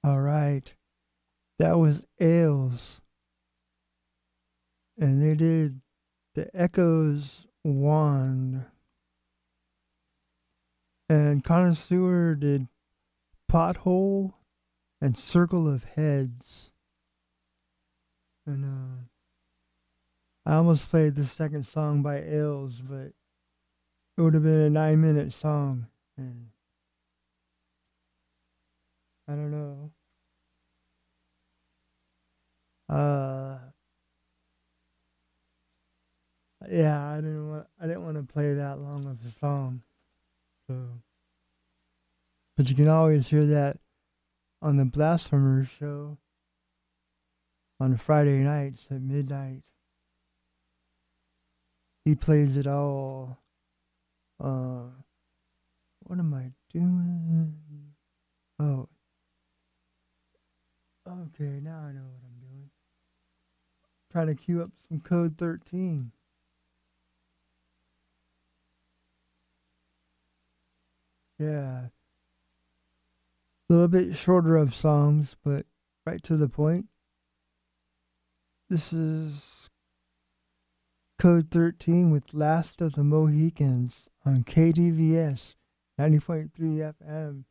All right. That was Ailes. And they did The Echoes Wand. And Connoisseur did Pothole and Circle of Heads. And I almost played the second song by Ailes, but it would have been a 9-minute song. And I don't know. Yeah, I didn't want to play that long of a song. So, but you can always hear that on the Blasphemers show on Friday nights at midnight. He plays it all. What am I doing? Oh, okay, now I know what I'm doing. Trying to queue up some Code 13. Yeah. A little bit shorter of songs, but right to the point. This is Code 13 with Last of the Mohicans on KDVS 90.3 FM.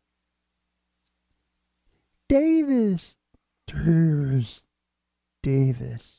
Davis! Davis.